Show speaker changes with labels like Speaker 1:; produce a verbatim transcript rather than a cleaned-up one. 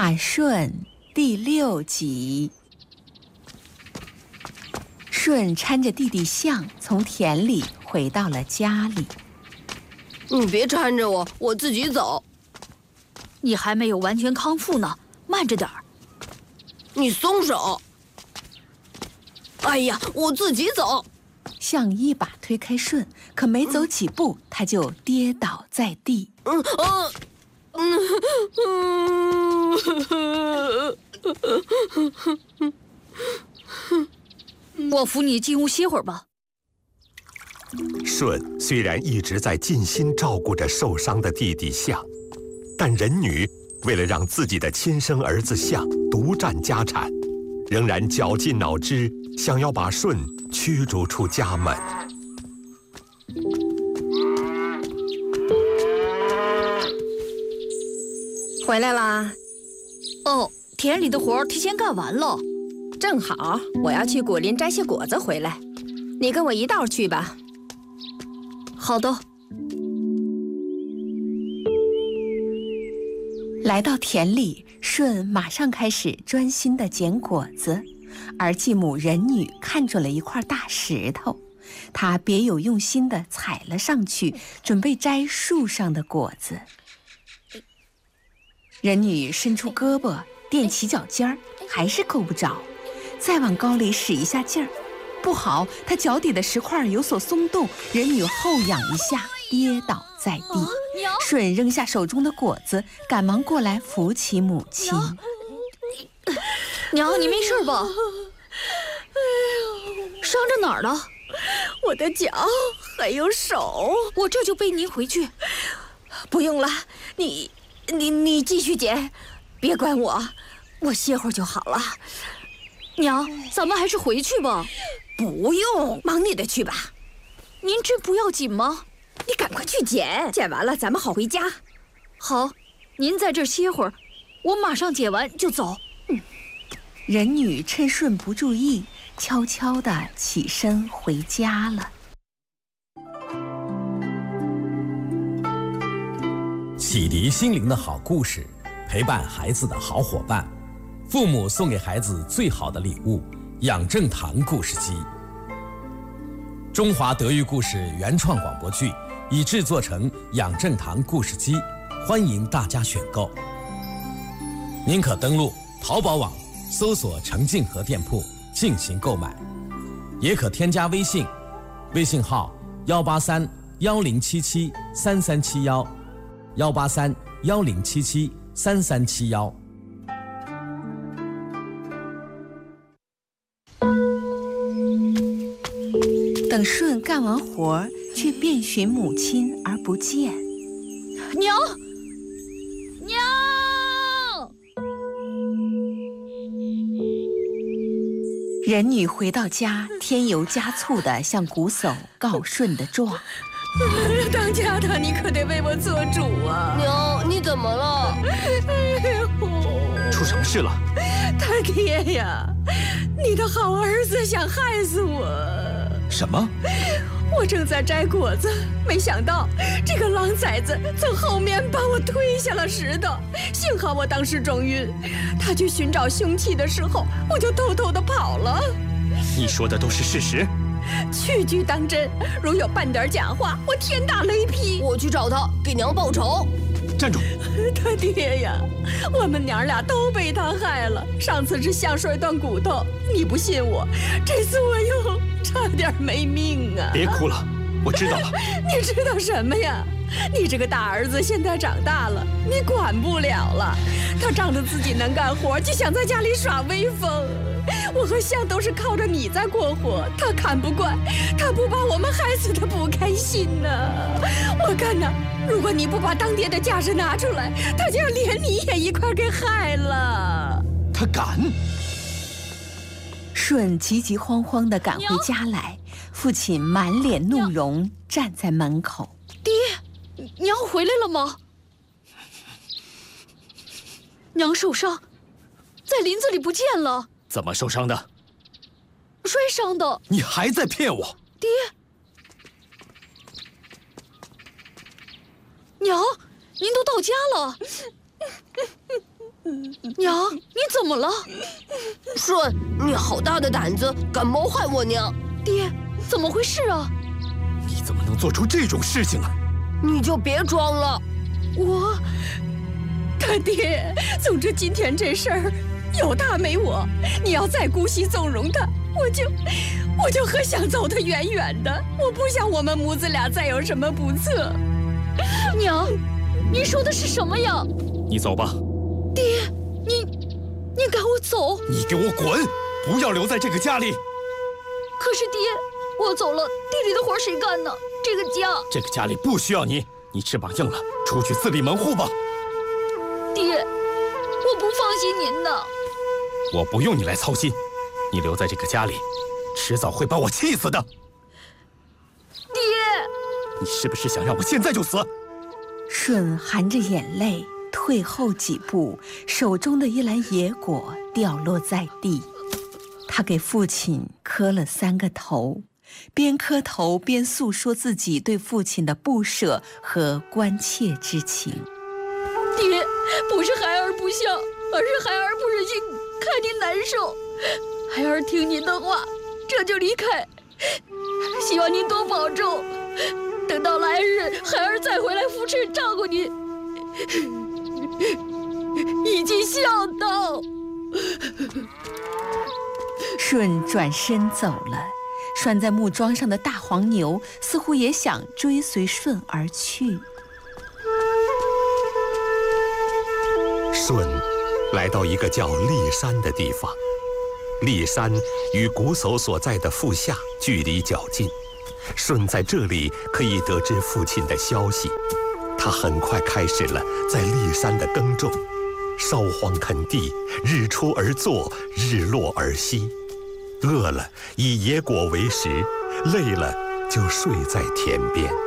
Speaker 1: 大顺第六集。舜搀着弟弟象从田里回到了家里。
Speaker 2: 你别搀着我，我自己走。
Speaker 3: 你还没有完全康复呢，慢着点儿。
Speaker 2: 你松手！哎呀，我自己走。
Speaker 1: 象一把推开舜，可没走几步，他就跌倒在地。
Speaker 2: 嗯啊
Speaker 3: 嗯。我扶你进屋歇会儿吧。
Speaker 4: 舜虽然一直在尽心照顾着受伤的弟弟象，但人女为了让自己的亲生儿子象独占家产，仍然绞尽脑汁想要把舜驱逐出家门。
Speaker 5: 回来啦？
Speaker 3: 哦，田里的活儿提前干完了。
Speaker 5: 正好，我要去果林摘些果子回来，你跟我一道去吧。
Speaker 3: 好的。
Speaker 1: 来到田里，舜马上开始专心地捡果子，而继母人女看准了一块大石头，她别有用心地踩了上去，准备摘树上的果子。人女伸出胳膊垫起脚尖儿，还是够不着，再往高里使一下劲儿，不好，她脚底的石块有所松动，人女后仰一下，跌倒在地。舜扔下手中的果子，赶忙过来扶起母亲。
Speaker 3: 娘，你没事吧？伤着哪儿了？
Speaker 5: 我的脚还有手。
Speaker 3: 我这就背您回去。
Speaker 5: 不用了，你你你继续捡，别管我，我歇会儿就好了。
Speaker 3: 娘，咱们还是回去吧。
Speaker 5: 不用，忙你的去吧。
Speaker 3: 您这不要紧吗？
Speaker 5: 你赶快去捡，捡完了咱们好回家。
Speaker 3: 好，您在这儿歇会儿，我马上捡完就走。
Speaker 1: 嗯。人女趁舜不注意，悄悄地起身回家了。
Speaker 6: 启迪心灵的好故事，陪伴孩子的好伙伴，父母送给孩子最好的礼物——养正堂故事机。中华德育故事原创广播剧已制作成养正堂故事机，欢迎大家选购。您可登录淘宝网搜索程静和店铺进行购买，也可添加微信，微信号幺八三幺零七七三三七幺，幺八三幺零七七三三七幺。
Speaker 1: 等舜干完活，却遍寻母亲而不见。
Speaker 3: 娘，娘！
Speaker 1: 人女回到家，添油加醋地向瞽叟告舜的状。
Speaker 5: 当家的，你可得为我做主啊！
Speaker 2: 娘，你怎么了？
Speaker 5: 哎呦，
Speaker 7: 出什么事了？
Speaker 5: 他爹呀，你的好儿子想害死我！
Speaker 7: 什么？
Speaker 5: 我正在摘果子，没想到这个狼崽子从后面把我推下了石头。幸好我当时撞晕，他去寻找凶器的时候，我就偷偷的跑了。
Speaker 7: 你说的都是事实？
Speaker 5: 句句当真，如有半点假话，我天打雷劈！
Speaker 2: 我去找他，给娘报仇。
Speaker 7: 站住！
Speaker 5: 他爹呀，我们娘俩都被他害了。上次是象摔断骨头，你不信我，这次我又差点没命啊！
Speaker 7: 别哭了，我知道了。
Speaker 5: 你知道什么呀？你这个大儿子现在长大了，你管不了了。他仗着自己能干活，就想在家里耍威风。我和象都是靠着你在过活，他看不惯，他不把我们害死，他不开心呢。我看呐，如果你不把当爹的架势拿出来，他就要连你也一块给害了。
Speaker 7: 他敢！
Speaker 1: 舜急急慌慌地赶回家来，父亲满脸怒容站在门口。
Speaker 3: 爹，娘回来了吗？娘受伤，在林子里不见了。
Speaker 7: 怎么受伤的？
Speaker 3: 摔伤的。
Speaker 7: 你还在骗我？
Speaker 3: 爹，娘，您都到家了。 娘，你怎么了？
Speaker 2: 舜，你好大的胆子，敢谋害我娘！
Speaker 3: 爹，怎么回事啊？
Speaker 7: 你怎么能做出这种事情啊？
Speaker 2: 你就别装了。
Speaker 3: 我，
Speaker 5: 他爹，总之今天这事儿有他没我，你要再姑息纵容他，我就我就和想走得远远的。我不想我们母子俩再有什么不测。
Speaker 3: 娘，您说的是什么呀？
Speaker 7: 你走吧。
Speaker 3: 爹，你你赶我走！
Speaker 7: 你给我滚！不要留在这个家里。
Speaker 3: 可是爹，我走了，地里的活谁干呢？这个家，
Speaker 7: 这个家里不需要你，你翅膀硬了，出去自立门户吧。
Speaker 3: 爹，我不放心您的。
Speaker 7: 我不用你来操心，你留在这个家里，迟早会把我气死的。
Speaker 3: 爹，
Speaker 7: 你是不是想让我现在就死？
Speaker 1: 舜含着眼泪退后几步，手中的一篮野果掉落在地。他给父亲磕了三个头，边磕头边诉说自己对父亲的不舍和关切之情。
Speaker 3: 爹，不是孩儿不孝，而是孩儿不忍心看您难受，孩儿听您的话，这就离开。希望您多保重，等到来日，孩儿再回来扶持照顾您，以尽孝道。
Speaker 1: 舜转身走了，拴在木桩上的大黄牛似乎也想追随舜而去。
Speaker 4: 舜来到一个叫骊山的地方，骊山与瞽叟所在的父夏距离较近，舜在这里可以得知父亲的消息。他很快开始了在骊山的耕种，烧荒垦地，日出而作，日落而息。饿了以野果为食，累了就睡在田边。